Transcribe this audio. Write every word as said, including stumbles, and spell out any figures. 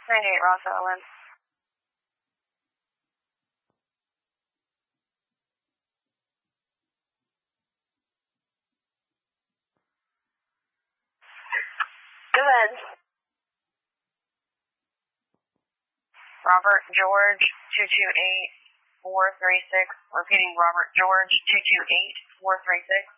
ninety-eight Ross Island. Go ahead. Robert George, two two eight, four three six. Repeating, Robert George, two two eight, four three six.